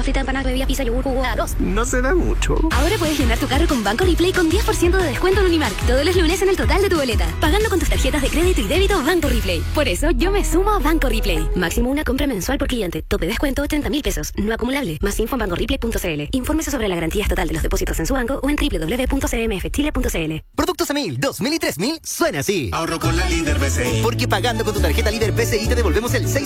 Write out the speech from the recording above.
papas fritas, empanadas, bebida, pizza, yogur, jugo, arroz. No se da mucho. Ahora puedes llenar tu carro con Banco Replay con 10% de descuento en Unimark todos los lunes en el total de tu boleta, pagando con tus tarjetas de crédito y débito Banco Replay. Por eso yo me sumo a Banco Replay. Máximo una compra mensual por cliente. Tope de descuento 30.000 pesos. No acumulable. Más info en bancoreplay.cl. Infórmese sobre la garantía estatal de los depósitos en su banco o en www.cmfchile.cl. Productos a 1000, 2000 y 3000 suena así. Ahorro con la Líder BCI. Porque pagando con tu tarjeta Líder BCI te devolvemos el